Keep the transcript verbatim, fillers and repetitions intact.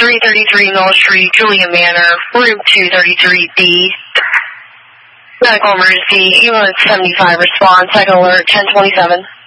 three thirty-three Mill Street, Julia Manor, room two thirty-three B. Medical emergency, ambulance seventy-five response, cycle alert ten twenty-seven.